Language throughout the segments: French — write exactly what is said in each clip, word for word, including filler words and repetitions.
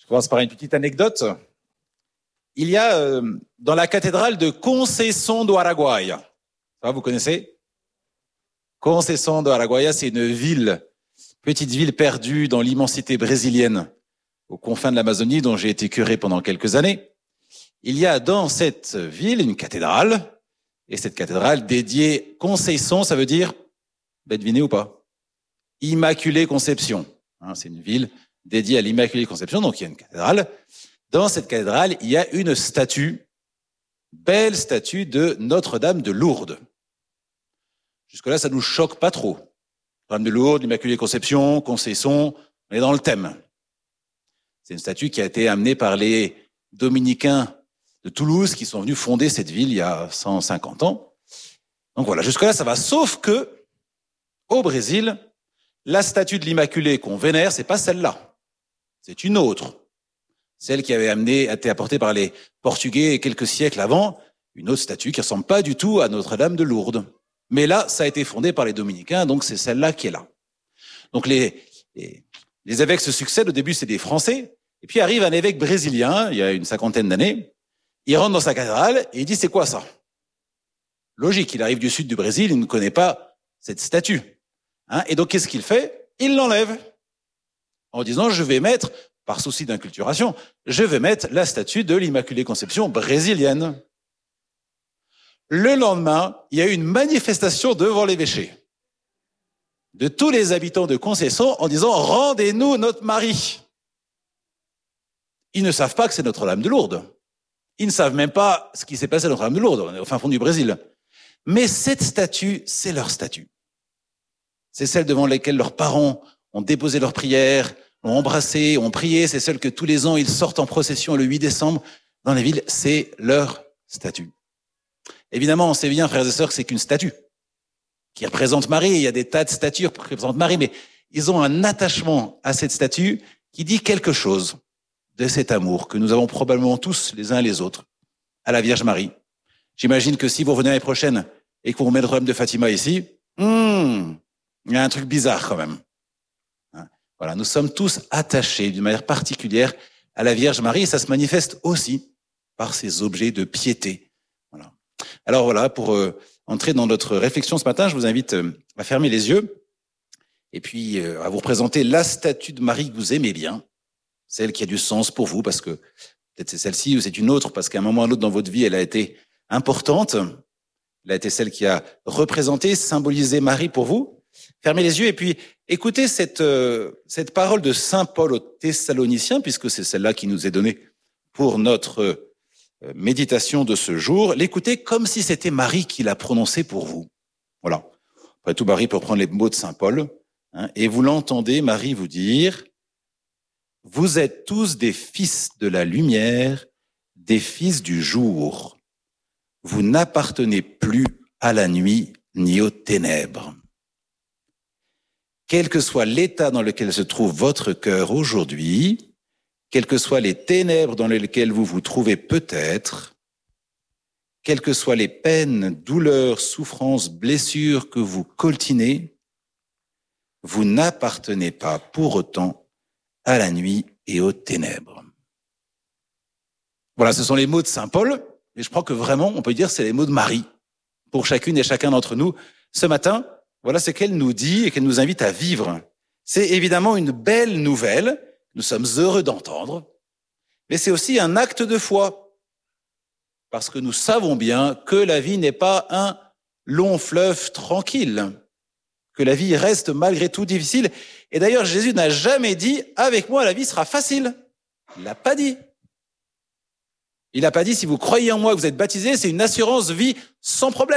Je commence par une petite anecdote. Il y a euh, dans la cathédrale de Conceição do Araguaia, ça, vous connaissez? Conceição do Araguaia, c'est une ville, petite ville perdue dans l'immensité brésilienne, aux confins de l'Amazonie, dont j'ai été curé pendant quelques années. Il y a dans cette ville une cathédrale, et cette cathédrale dédiée Conceição, ça veut dire, ben, devinez ou pas? Immaculée Conception. Hein, c'est une ville dédiée à l'Immaculée Conception, donc il y a une cathédrale. Dans cette cathédrale, il y a une statue, belle statue de Notre-Dame de Lourdes. Jusque-là, ça nous choque pas trop. Notre-Dame de Lourdes, l'Immaculée Conception, Conceição, on est dans le thème. C'est une statue qui a été amenée par les dominicains de Toulouse qui sont venus fonder cette ville il y a cent cinquante ans. Donc voilà, jusque-là, ça va. Sauf que, au Brésil, la statue de l'Immaculée qu'on vénère, c'est pas celle-là. C'est une autre. Celle qui avait amené, été apportée par les Portugais quelques siècles avant, une autre statue qui ressemble pas du tout à Notre-Dame de Lourdes. Mais là, ça a été fondé par les Dominicains, donc c'est celle-là qui est là. Donc les, les, les évêques se succèdent. Au début, c'est des Français. Et puis arrive un évêque brésilien, il y a une cinquantaine d'années. Il rentre dans sa cathédrale et il dit, c'est quoi ça? Logique, il arrive du sud du Brésil, il ne connaît pas cette statue. Hein, et donc, qu'est-ce qu'il fait? Il l'enlève. En disant, je vais mettre, par souci d'inculturation, je vais mettre la statue de l'Immaculée Conception brésilienne. Le lendemain, il y a eu une manifestation devant l'évêché de tous les habitants de Conceição en disant, rendez-nous notre Marie. Ils ne savent pas que c'est Notre-Dame de Lourdes. Ils ne savent même pas ce qui s'est passé à Notre-Dame de Lourdes, on est au fin fond du Brésil. Mais cette statue, c'est leur statue. C'est celle devant laquelle leurs parents ont déposé leurs prières, ont embrassé, ont prié. C'est celle que tous les ans, ils sortent en procession le huit décembre dans les villes. C'est leur statue. Évidemment, on sait bien, frères et sœurs, que c'est qu'une statue qui représente Marie. Il y a des tas de statues qui représentent Marie, mais ils ont un attachement à cette statue qui dit quelque chose de cet amour que nous avons probablement tous les uns et les autres à la Vierge Marie. J'imagine que si vous revenez l'année prochaine et que vous remettez Notre-Dame de Fatima ici, hmm, il y a un truc bizarre quand même. Hein, voilà, nous sommes tous attachés d'une manière particulière à la Vierge Marie et ça se manifeste aussi par ces objets de piété. Voilà. Alors voilà, pour euh, entrer dans notre réflexion ce matin, je vous invite euh, à fermer les yeux et puis euh, à vous représenter la statue de Marie que vous aimez bien, celle qui a du sens pour vous, parce que peut-être c'est celle-ci ou c'est une autre, parce qu'à un moment ou à un autre dans votre vie, elle a été importante. Elle a été celle qui a représenté, symbolisé Marie pour vous. Fermez les yeux et puis écoutez cette, euh, cette parole de Saint Paul aux Thessaloniciens, puisque c'est celle-là qui nous est donnée pour notre euh, méditation de ce jour. L'écoutez comme si c'était Marie qui l'a prononcée pour vous. Voilà. Après tout, Marie peut prendre les mots de Saint Paul, hein, et vous l'entendez, Marie, vous dire « Vous êtes tous des fils de la lumière, des fils du jour. Vous n'appartenez plus à la nuit ni aux ténèbres. » Quel que soit l'état dans lequel se trouve votre cœur aujourd'hui, quelles que soient les ténèbres dans lesquelles vous vous trouvez peut-être, quelles que soient les peines, douleurs, souffrances, blessures que vous coltinez, vous n'appartenez pas pour autant à la nuit et aux ténèbres. Voilà, ce sont les mots de Saint Paul, et je crois que vraiment, on peut dire, c'est les mots de Marie pour chacune et chacun d'entre nous. Ce matin, voilà ce qu'elle nous dit et qu'elle nous invite à vivre. C'est évidemment une belle nouvelle, nous sommes heureux d'entendre, mais c'est aussi un acte de foi, parce que nous savons bien que la vie n'est pas un long fleuve tranquille, que la vie reste malgré tout difficile. Et d'ailleurs, Jésus n'a jamais dit « avec moi, la vie sera facile ». Il l'a pas dit. Il n'a pas dit « si vous croyez en moi, que vous êtes baptisés, c'est une assurance vie sans problème ».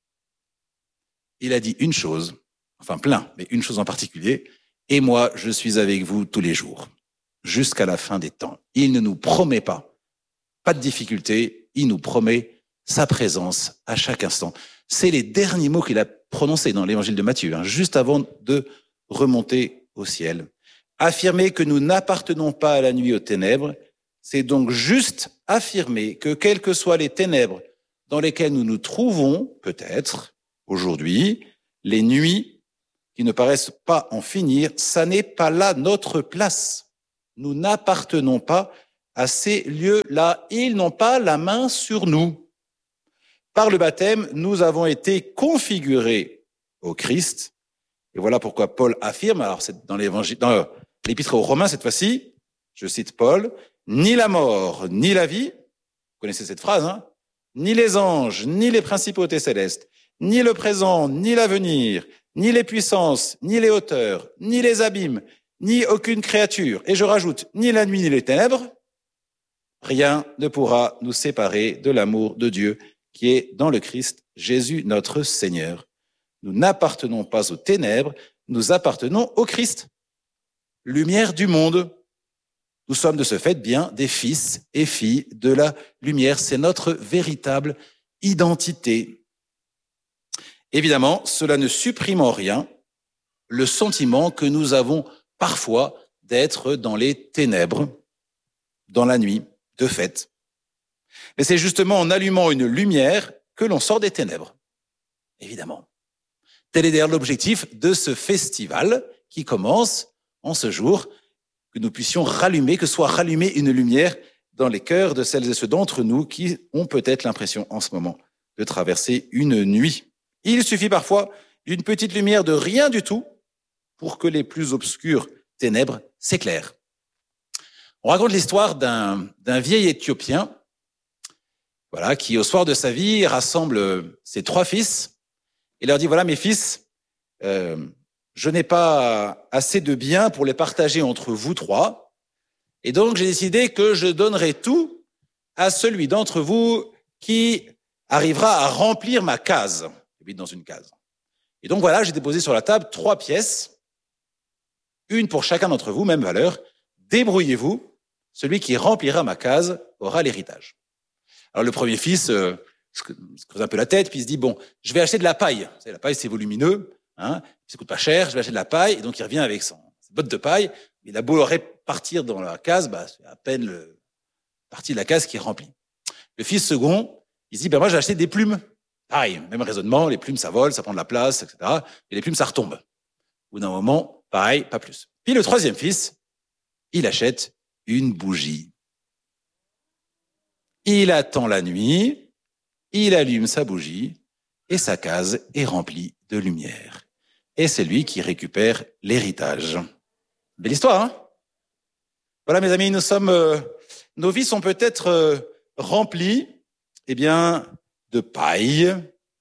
Il a dit une chose, enfin plein, mais une chose en particulier, « et moi, je suis avec vous tous les jours, jusqu'à la fin des temps ». Il ne nous promet pas, pas de difficulté, il nous promet sa présence à chaque instant. C'est les derniers mots qu'il a prononcés dans l'évangile de Matthieu, hein, juste avant de remonter au ciel. Affirmer que nous n'appartenons pas à la nuit aux ténèbres, c'est donc juste affirmer que quelles que soient les ténèbres dans lesquelles nous nous trouvons, peut-être, aujourd'hui, les nuits qui ne paraissent pas en finir, ça n'est pas là notre place. Nous n'appartenons pas à ces lieux-là. Ils n'ont pas la main sur nous. Par le baptême, nous avons été configurés au Christ. Et voilà pourquoi Paul affirme, alors c'est dans l'évangile, dans l'épître aux Romains cette fois-ci, je cite Paul, ni la mort, ni la vie, vous connaissez cette phrase, hein, ni les anges, ni les principautés célestes, ni le présent, ni l'avenir, ni les puissances, ni les hauteurs, ni les abîmes, ni aucune créature, et je rajoute, ni la nuit, ni les ténèbres, rien ne pourra nous séparer de l'amour de Dieu qui est dans le Christ, Jésus notre Seigneur. Nous n'appartenons pas aux ténèbres, nous appartenons au Christ, lumière du monde. Nous sommes de ce fait bien des fils et filles de la lumière. C'est notre véritable identité. Évidemment, cela ne supprime en rien le sentiment que nous avons parfois d'être dans les ténèbres, dans la nuit, de fait. Mais c'est justement en allumant une lumière que l'on sort des ténèbres, évidemment. Tel est d'ailleurs l'objectif de ce festival qui commence en ce jour, que nous puissions rallumer, que soit rallumée une lumière dans les cœurs de celles et ceux d'entre nous qui ont peut-être l'impression en ce moment de traverser une nuit. Il suffit parfois d'une petite lumière de rien du tout pour que les plus obscures ténèbres s'éclairent. On raconte l'histoire d'un, d'un vieil Éthiopien, voilà, qui au soir de sa vie rassemble ses trois fils et leur dit, voilà mes fils, euh, je n'ai pas assez de biens pour les partager entre vous trois, et donc j'ai décidé que je donnerai tout à celui d'entre vous qui arrivera à remplir ma case. J'habite dans une case. Et donc voilà, j'ai déposé sur la table trois pièces, une pour chacun d'entre vous, même valeur. Débrouillez-vous, celui qui remplira ma case aura l'héritage. Alors le premier fils euh, se creuse un peu la tête, puis il se dit, bon, je vais acheter de la paille. Vous savez, la paille, c'est volumineux, hein, ça coûte pas cher, je vais acheter de la paille, et donc il revient avec son botte de paille. Il a beau répartir dans la case, bah, c'est à peine le partie de la case qui est remplie. Le fils second, il se dit, ben moi, j'ai acheté des plumes. Pareil, même raisonnement, les plumes, ça vole, ça prend de la place, et cetera. Et les plumes, ça retombe. Au bout d'un moment, pareil, pas plus. Puis le troisième fils, il achète une bougie. Il attend la nuit, il allume sa bougie, et sa case est remplie de lumière. Et c'est lui qui récupère l'héritage. Belle histoire, hein? Voilà, mes amis, nous sommes, euh, nos vies sont peut-être euh, remplies, eh bien, de paille,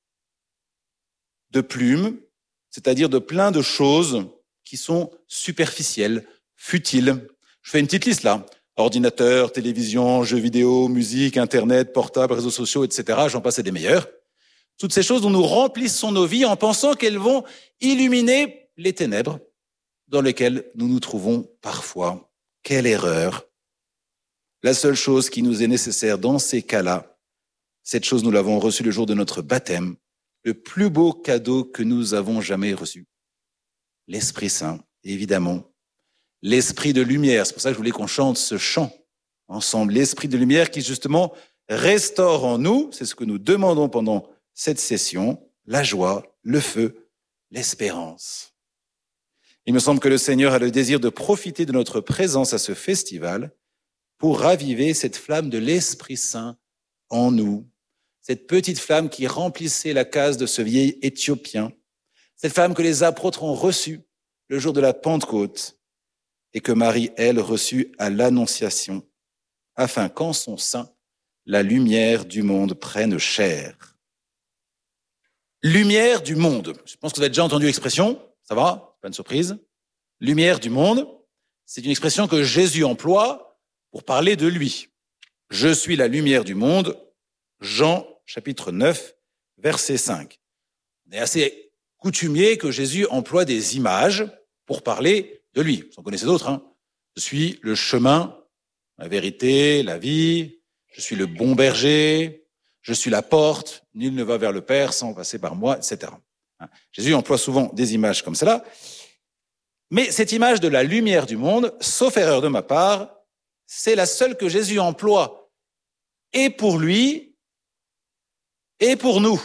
de plumes, c'est-à-dire de plein de choses qui sont superficielles, futiles. Je fais une petite liste là. Ordinateur, télévision, jeux vidéo, musique, Internet, portable, réseaux sociaux, et cetera. J'en passe et des meilleurs. Toutes ces choses dont nous remplissons nos vies en pensant qu'elles vont illuminer les ténèbres dans lesquelles nous nous trouvons parfois. Quelle erreur! La seule chose qui nous est nécessaire dans ces cas-là, cette chose nous l'avons reçue le jour de notre baptême, le plus beau cadeau que nous avons jamais reçu. L'Esprit Saint, évidemment. L'Esprit de lumière, c'est pour ça que je voulais qu'on chante ce chant ensemble. L'Esprit de lumière qui justement restaure en nous, c'est ce que nous demandons pendant cette session, la joie, le feu, l'espérance. Il me semble que le Seigneur a le désir de profiter de notre présence à ce festival pour raviver cette flamme de l'Esprit Saint en nous. Cette petite flamme qui remplissait la case de ce vieil Éthiopien. Cette flamme que les apôtres ont reçue le jour de la Pentecôte et que Marie, elle, reçut à l'Annonciation, afin qu'en son sein, la lumière du monde prenne chair. Lumière du monde. Je pense que vous avez déjà entendu l'expression, ça va, pas une surprise. Lumière du monde, c'est une expression que Jésus emploie pour parler de lui. Je suis la lumière du monde, Jean chapitre neuf, verset cinq. On est assez coutumier que Jésus emploie des images pour parler de lui. Vous en connaissez d'autres, hein. Je suis le chemin, la vérité, la vie, je suis le bon berger, je suis la porte, nul ne va vers le Père sans passer par moi, et cetera. Jésus emploie souvent des images comme cela. Mais cette image de la lumière du monde, sauf erreur de ma part, c'est la seule que Jésus emploie et pour lui et pour nous.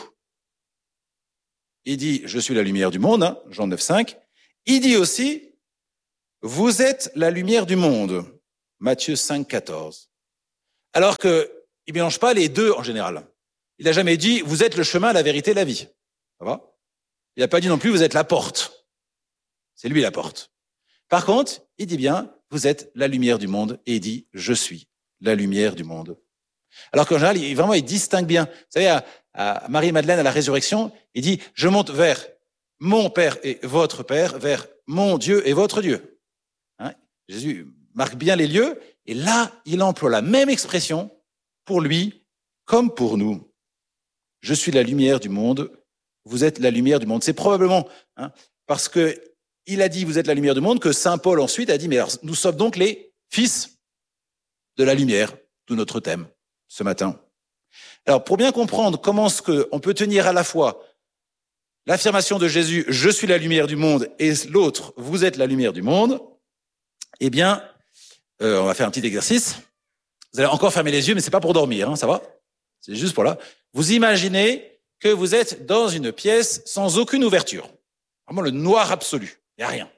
Il dit, je suis la lumière du monde, hein, Jean neuf, cinq. Il dit aussi, vous êtes la lumière du monde. Matthieu cinq, quatorze. Alors que il mélange pas les deux en général. Il n'a jamais dit, vous êtes le chemin, la vérité, la vie. Ça va? Il n'a pas dit non plus, vous êtes la porte. C'est lui la porte. Par contre, il dit bien, vous êtes la lumière du monde, et il dit, je suis la lumière du monde. Alors qu'en général, il, vraiment, il distingue bien. Vous savez, à, à Marie-Madeleine, à la résurrection, il dit, je monte vers mon Père et votre Père, vers mon Dieu et votre Dieu. Hein? Jésus marque bien les lieux, et là, il emploie la même expression pour lui comme pour nous. Je suis la lumière du monde, vous êtes la lumière du monde. C'est probablement, hein, parce que il a dit, vous êtes la lumière du monde, que Saint Paul ensuite a dit, mais alors, nous sommes donc les fils de la lumière, tout notre thème ce matin. Alors, pour bien comprendre comment est-ce qu'on peut tenir à la fois l'affirmation de Jésus, je suis la lumière du monde, et l'autre, vous êtes la lumière du monde, eh bien, euh, on va faire un petit exercice. Vous allez encore fermer les yeux, mais c'est pas pour dormir, hein, ça va? C'est juste pour là. Vous imaginez que vous êtes dans une pièce sans aucune ouverture. Vraiment le noir absolu. Il n'y a rien.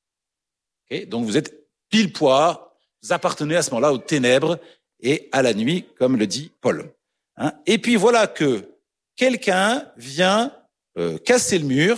Okay, donc vous êtes pile poil, vous appartenez à ce moment-là aux ténèbres et à la nuit, comme le dit Paul. Hein, et puis voilà que quelqu'un vient euh, casser le mur,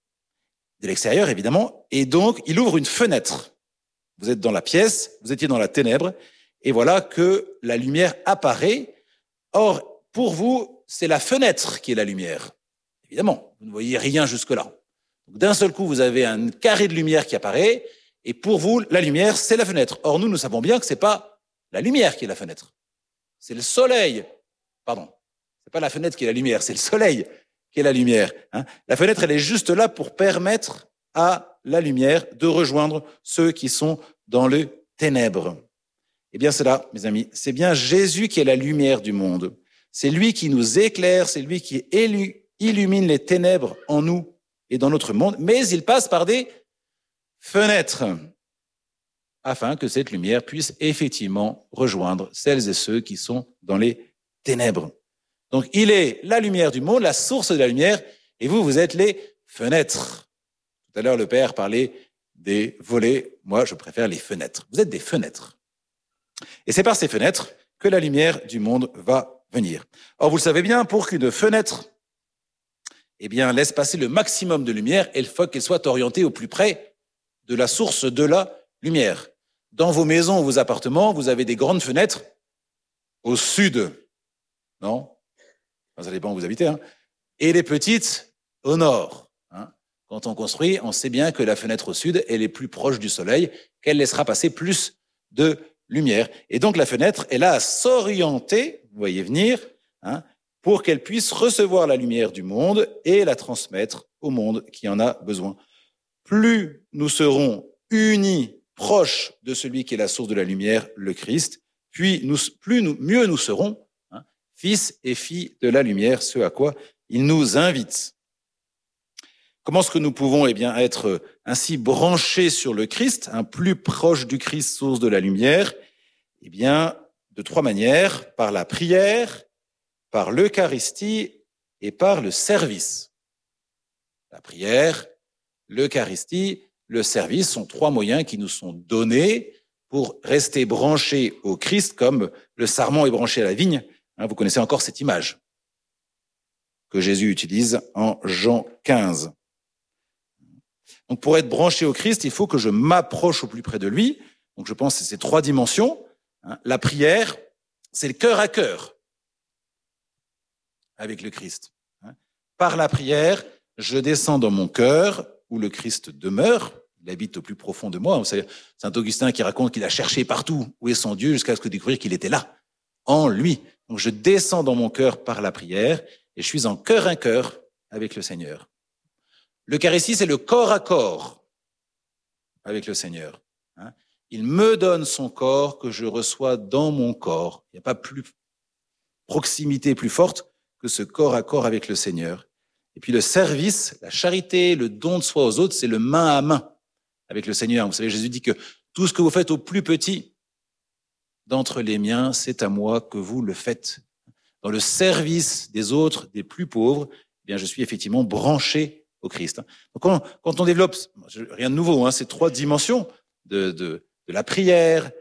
de l'extérieur évidemment, et donc il ouvre une fenêtre. Vous êtes dans la pièce, vous étiez dans la ténèbre, et voilà que la lumière apparaît. Or, pour vous, c'est la fenêtre qui est la lumière. Évidemment, vous ne voyez rien jusque-là. D'un seul coup, vous avez un carré de lumière qui apparaît, et pour vous, la lumière, c'est la fenêtre. Or, nous, nous savons bien que c'est pas la lumière qui est la fenêtre. C'est le soleil. Pardon. C'est pas la fenêtre qui est la lumière, c'est le soleil qui est la lumière. Hein. La fenêtre, elle est juste là pour permettre à la lumière de rejoindre ceux qui sont dans le ténèbres. Eh bien, c'est là, mes amis. C'est bien Jésus qui est la lumière du monde. C'est lui qui nous éclaire, c'est lui qui élu, illumine les ténèbres en nous et dans notre monde, mais il passe par des fenêtres afin que cette lumière puisse effectivement rejoindre celles et ceux qui sont dans les ténèbres. Donc, il est la lumière du monde, la source de la lumière, et vous, vous êtes les fenêtres. Tout à l'heure, le Père parlait des volets. Moi, je préfère les fenêtres. Vous êtes des fenêtres. Et c'est par ces fenêtres que la lumière du monde va venir. Or, vous le savez bien, pour qu'une fenêtre eh bien, laisse passer le maximum de lumière, il faut qu'elle soit orientée au plus près de la source de la lumière. Dans vos maisons ou vos appartements, vous avez des grandes fenêtres au sud, non? Ça dépend où vous habitez, hein. Et les petites au nord. Hein. Quand on construit, on sait bien que la fenêtre au sud, elle est plus proche du soleil, qu'elle laissera passer plus de lumière. Et donc la fenêtre est là à s'orienter, vous voyez venir, hein, pour qu'elle puisse recevoir la lumière du monde et la transmettre au monde qui en a besoin. Plus nous serons unis, proches de celui qui est la source de la lumière, le Christ, puis nous, plus nous, mieux nous serons, hein, fils et filles de la lumière, ce à quoi il nous invite. Comment est-ce que nous pouvons eh bien, être ainsi branchés sur le Christ, un plus proche du Christ, source de la lumière? Eh bien, de trois manières, par la prière, par l'Eucharistie et par le service. La prière, l'Eucharistie, le service sont trois moyens qui nous sont donnés pour rester branchés au Christ, comme le sarment est branché à la vigne. Vous connaissez encore cette image que Jésus utilise en Jean quinze. Donc, pour être branché au Christ, il faut que je m'approche au plus près de lui. Donc, je pense que c'est ces trois dimensions. La prière, c'est le cœur à cœur avec le Christ. Par la prière, je descends dans mon cœur où le Christ demeure. Il habite au plus profond de moi. Vous savez, Saint Augustin qui raconte qu'il a cherché partout où est son Dieu jusqu'à ce que découvrir qu'il était là, en lui. Donc, je descends dans mon cœur par la prière et je suis en cœur à cœur avec le Seigneur. L'Eucharistie, c'est le corps à corps avec le Seigneur. Hein. Il me donne son corps que je reçois dans mon corps. Il n'y a pas plus proximité plus forte que ce corps à corps avec le Seigneur. Et puis le service, la charité, le don de soi aux autres, c'est le main à main avec le Seigneur. Vous savez, Jésus dit que tout ce que vous faites au plus petit d'entre les miens, c'est à moi que vous le faites. Dans le service des autres, des plus pauvres, eh bien, je suis effectivement branché au Christ. Donc, quand, quand on développe, rien de nouveau, hein, ces trois dimensions de, de, de la prière,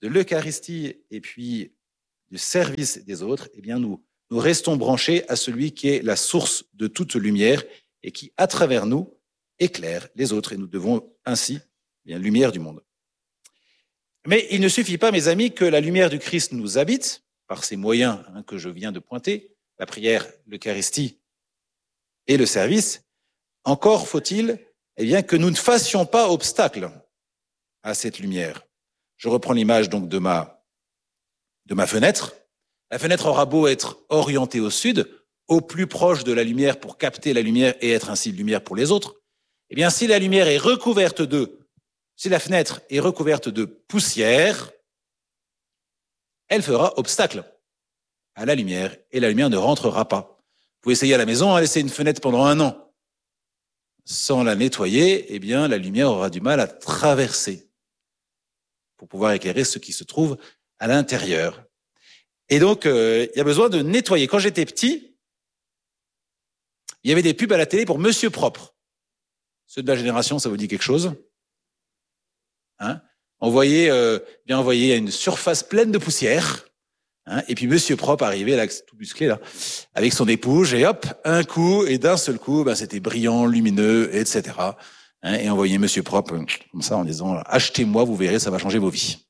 de l'Eucharistie et puis du service des autres, eh bien nous, nous restons branchés à celui qui est la source de toute lumière et qui, à travers nous, éclaire les autres. Et nous devons ainsi, eh bien, lumière du monde. Mais il ne suffit pas, mes amis, que la lumière du Christ nous habite par ces moyens hein, que je viens de pointer, la prière, l'Eucharistie et le service. Encore faut-il eh bien, que nous ne fassions pas obstacle à cette lumière. Je reprends l'image donc de ma, de ma fenêtre. La fenêtre aura beau être orientée au sud, au plus proche de la lumière pour capter la lumière et être ainsi lumière pour les autres. Eh bien, si la lumière est recouverte de, si la fenêtre est recouverte de poussière, elle fera obstacle à la lumière et la lumière ne rentrera pas. Vous pouvez essayer à la maison à laisser une fenêtre pendant un an. Sans la nettoyer, eh bien, la lumière aura du mal à traverser pour pouvoir éclairer ce qui se trouve à l'intérieur. Et donc, euh, il y a besoin de nettoyer. Quand j'étais petit, il y avait des pubs à la télé pour Monsieur Propre. Ceux de la génération, ça vous dit quelque chose? Hein? On voyait, euh, bien, on voyait une surface pleine de poussière. Hein, et puis Monsieur Propre arrivait là, tout musclé là, avec son éponge et hop, un coup et d'un seul coup, ben c'était brillant, lumineux, et cetera. Hein, et on voyait Monsieur Propre comme ça en disant achetez-moi, vous verrez, ça va changer vos vies.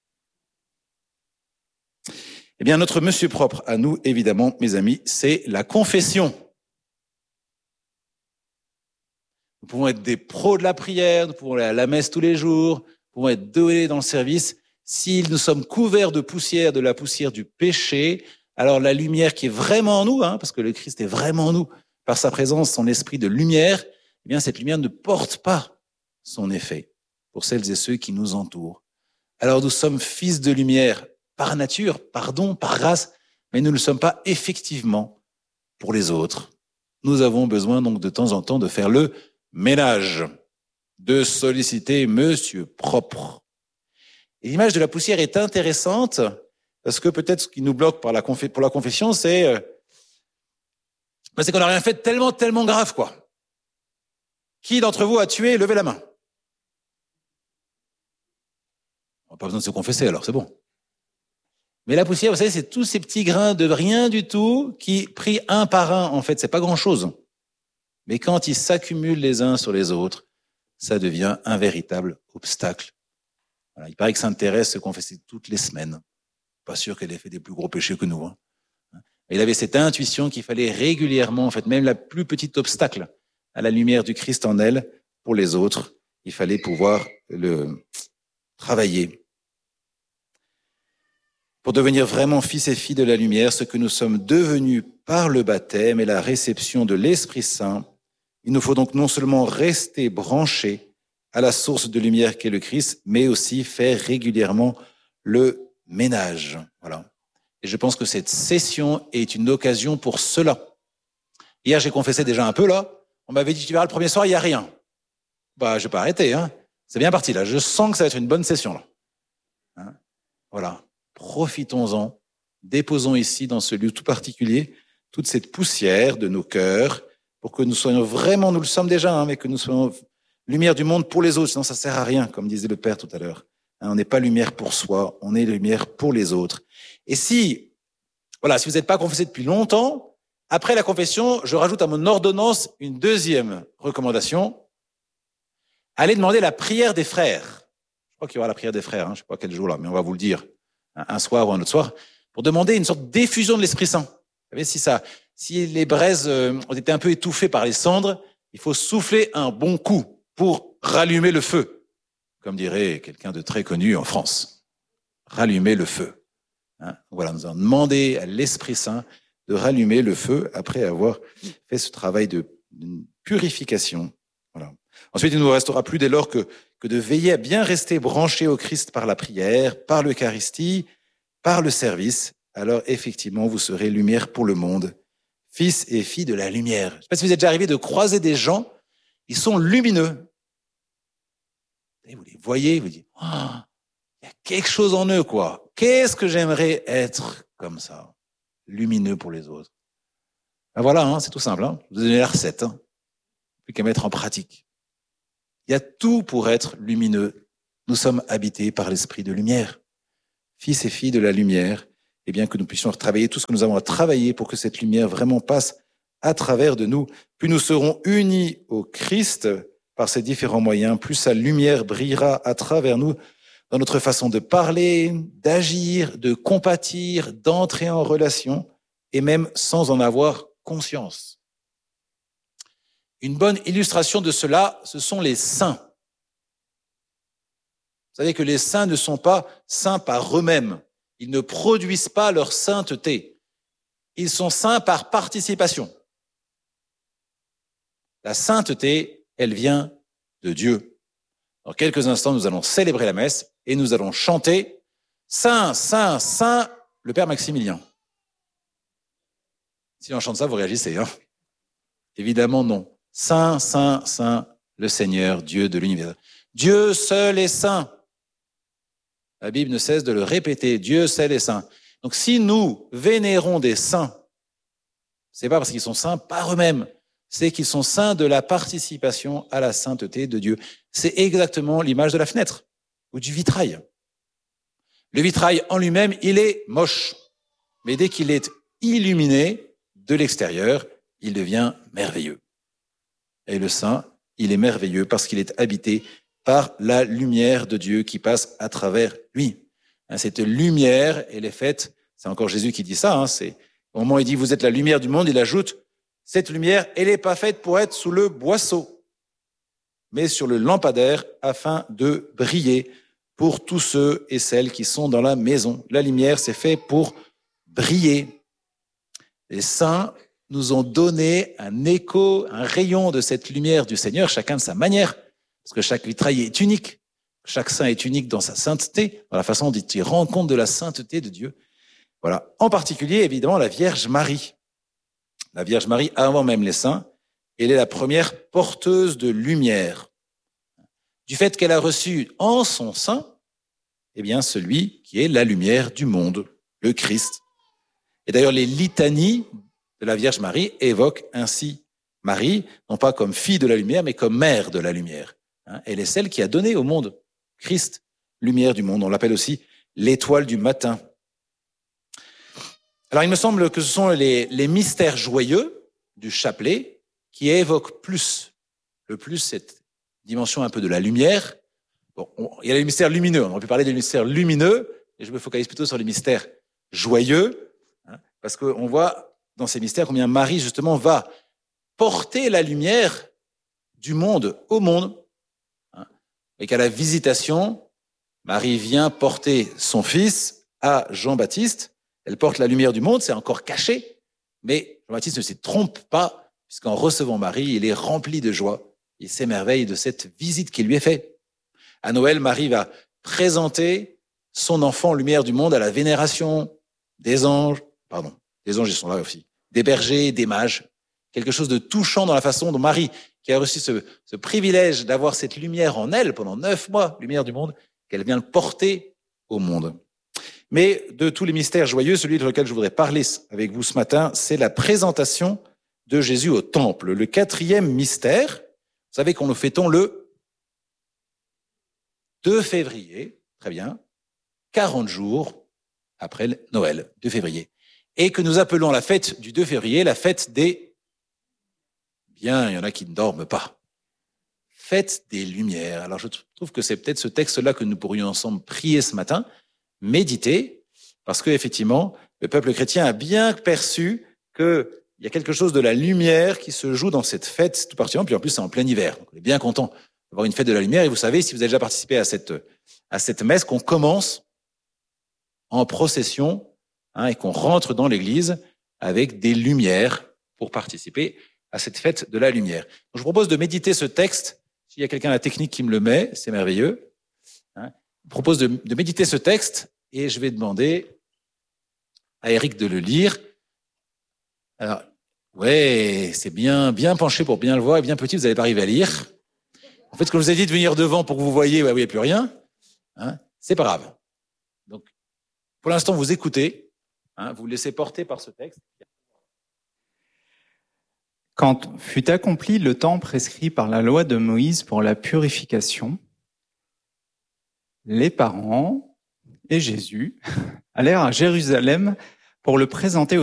Eh bien, notre Monsieur Propre à nous, évidemment, mes amis, c'est la confession. Nous pouvons être des pros de la prière, nous pouvons aller à la messe tous les jours, nous pouvons être doués dans le service. Si nous sommes couverts de poussière, de la poussière du péché, alors la lumière qui est vraiment en nous, hein, parce que le Christ est vraiment en nous, par sa présence, son esprit de lumière, eh bien cette lumière ne porte pas son effet pour celles et ceux qui nous entourent. Alors nous sommes fils de lumière par nature, par don, par grâce, mais nous ne le sommes pas effectivement pour les autres. Nous avons besoin donc de temps en temps de faire le ménage, de solliciter Monsieur Propre. Et l'image de la poussière est intéressante parce que peut-être ce qui nous bloque par la confé- pour la confession, c'est euh, c'est qu'on n'a rien fait de tellement, tellement grave, quoi. Qui d'entre vous a tué? Levez la main. On n'a pas besoin de se confesser, alors c'est bon. Mais la poussière, vous savez, c'est tous ces petits grains de rien du tout qui, pris un par un, en fait, c'est pas grand-chose. Mais quand ils s'accumulent les uns sur les autres, ça devient un véritable obstacle. Voilà, il paraît que Sainte Thérèse se confessait toutes les semaines. Pas sûr qu'elle ait fait des plus gros péchés que nous. Hein. Il avait cette intuition qu'il fallait régulièrement, en fait, même la plus petite obstacle à la lumière du Christ en elle, pour les autres, il fallait pouvoir le travailler. Pour devenir vraiment fils et filles de la lumière, ce que nous sommes devenus par le baptême et la réception de l'Esprit Saint, il nous faut donc non seulement rester branchés à la source de lumière qu'est le Christ, mais aussi faire régulièrement le ménage. Voilà. Et je pense que cette session est une occasion pour cela. Hier, j'ai confessé déjà un peu, là. On m'avait dit, tu verras, le premier soir, il n'y a rien. Bah, je vais pas arrêter, hein. C'est bien parti, là. Je sens que ça va être une bonne session, là. Hein, voilà. Profitons-en. Déposons ici, dans ce lieu tout particulier, toute cette poussière de nos cœurs, pour que nous soyons vraiment, nous le sommes déjà, hein, mais que nous soyons lumière du monde pour les autres, sinon ça sert à rien, comme disait le Père tout à l'heure. Hein, on n'est pas lumière pour soi, on est lumière pour les autres. Et si, voilà, si vous n'êtes pas confessé depuis longtemps, après la confession, je rajoute à mon ordonnance une deuxième recommandation. Allez demander la prière des frères. Je crois qu'il y aura la prière des frères, hein, je ne sais pas quel jour là, mais on va vous le dire, hein, un soir ou un autre soir, pour demander une sorte d'effusion de l'Esprit Saint. Vous savez, si ça, si les braises euh, ont été un peu étouffées par les cendres, il faut souffler un bon coup pour rallumer le feu, comme dirait quelqu'un de très connu en France. Rallumer le feu. Hein, voilà, nous allons demander à l'Esprit Saint de rallumer le feu après avoir fait ce travail de, de purification. Voilà. Ensuite, il ne nous restera plus dès lors que, que de veiller à bien rester branchés au Christ par la prière, par l'Eucharistie, par le service. Alors effectivement, vous serez lumière pour le monde, fils et filles de la lumière. Je ne sais pas si vous êtes déjà arrivé de croiser des gens, ils sont lumineux. Et vous les voyez, vous dites, oh, il y a quelque chose en eux, quoi. Qu'est-ce que j'aimerais être comme ça, lumineux pour les autres. Ben voilà, hein, c'est tout simple. Hein. Je vous donne la recette. Hein. Plus qu'à mettre en pratique. Il y a tout pour être lumineux. Nous sommes habités par l'esprit de lumière. fils et filles de la lumière, et bien que nous puissions travailler tout ce que nous avons à travailler pour que cette lumière vraiment passe à travers de nous. Plus nous serons unis au Christ par ces différents moyens, plus sa lumière brillera à travers nous dans notre façon de parler, d'agir, de compatir, d'entrer en relation, et même sans en avoir conscience. Une bonne illustration de cela, ce sont les saints. Vous savez que les saints ne sont pas saints par eux-mêmes. Ils ne produisent pas leur sainteté. Ils sont saints par participation. La sainteté, elle vient de Dieu. Dans quelques instants, nous allons célébrer la messe et nous allons chanter « Saint, Saint, Saint, le Père Maximilien ». Si on chante ça, vous réagissez, hein? Évidemment, non. Saint, Saint, Saint, le Seigneur, Dieu de l'univers. Dieu seul est saint. La Bible ne cesse de le répéter. Dieu seul est saint. Donc, si nous vénérons des saints, c'est pas parce qu'ils sont saints par eux-mêmes, c'est qu'ils sont saints de la participation à la sainteté de Dieu. C'est exactement l'image de la fenêtre ou du vitrail. Le vitrail en lui-même, il est moche. Mais dès qu'il est illuminé de l'extérieur, il devient merveilleux. Et le saint, il est merveilleux parce qu'il est habité par la lumière de Dieu qui passe à travers lui. Cette lumière, elle est faite, c'est encore Jésus qui dit ça, hein, c'est, au moment où il dit « vous êtes la lumière du monde », il ajoute « cette lumière, elle n'est pas faite pour être sous le boisseau, mais sur le lampadaire afin de briller pour tous ceux et celles qui sont dans la maison. » La lumière, c'est fait pour briller. Les saints nous ont donné un écho, un rayon de cette lumière du Seigneur, chacun de sa manière, parce que chaque vitrail est unique. Chaque saint est unique dans sa sainteté, dans la façon dont il rend compte de la sainteté de Dieu. Voilà. En particulier, évidemment, la Vierge Marie. La Vierge Marie, avant même les saints, elle est la première porteuse de lumière. Du fait qu'elle a reçu en son sein, eh bien, celui qui est la lumière du monde, le Christ. Et d'ailleurs, les litanies de la Vierge Marie évoquent ainsi Marie, non pas comme fille de la lumière, mais comme mère de la lumière. Elle est celle qui a donné au monde Christ, lumière du monde. On l'appelle aussi l'étoile du matin. Alors, il me semble que ce sont les, les mystères joyeux du chapelet qui évoquent plus, le plus cette dimension un peu de la lumière. Bon, on, il y a les mystères lumineux, on aurait pu parler des mystères lumineux, et je me focalise plutôt sur les mystères joyeux, hein, parce qu'on voit dans ces mystères combien Marie, justement, va porter la lumière du monde au monde. Hein, et qu'à la visitation, Marie vient porter son fils à Jean-Baptiste. Elle porte la lumière du monde, c'est encore caché, mais Jean-Baptiste ne s'y trompe pas, puisqu'en recevant Marie, il est rempli de joie. Il s'émerveille de cette visite qui lui est faite. À Noël, Marie va présenter son enfant lumière du monde à la vénération des anges, pardon, des anges ils sont là aussi, des bergers, des mages. Quelque chose de touchant dans la façon dont Marie, qui a reçu ce, ce privilège d'avoir cette lumière en elle pendant neuf mois, lumière du monde, qu'elle vient le porter au monde. Mais de tous les mystères joyeux, celui sur lequel je voudrais parler avec vous ce matin, c'est la présentation de Jésus au temple. Le quatrième mystère, vous savez qu'on le fêtons le deux février, très bien, quarante jours après Noël, deux février. Et que nous appelons la fête du deux février, la fête des... Bien, il y en a qui ne dorment pas. Fête des Lumières. Alors je trouve que c'est peut-être ce texte-là que nous pourrions ensemble prier ce matin, méditer, parce que effectivement, le peuple chrétien a bien perçu qu'il y a quelque chose de la lumière qui se joue dans cette fête, tout particulièrement, puis en plus c'est en plein hiver. Donc on est bien content d'avoir une fête de la lumière. Et vous savez, si vous avez déjà participé à cette, à cette messe, qu'on commence en procession hein, et qu'on rentre dans l'église avec des lumières pour participer à cette fête de la lumière. Donc, je vous propose de méditer ce texte. S'il y a quelqu'un à la technique qui me le met, c'est merveilleux. Hein. Je vous propose de, de méditer ce texte et je vais demander à Eric de le lire. Alors, ouais, c'est bien, bien penché pour bien le voir et bien petit, vous n'allez pas arriver à lire. En fait, ce que je vous ai dit de venir devant pour que vous voyez, ouais, oui, il n'y a plus rien. Hein, c'est pas grave. Donc, pour l'instant, vous écoutez, hein, vous vous laissez porter par ce texte. Quand fut accompli le temps prescrit par la loi de Moïse pour la purification, les parents et Jésus allèrent à Jérusalem pour le présenter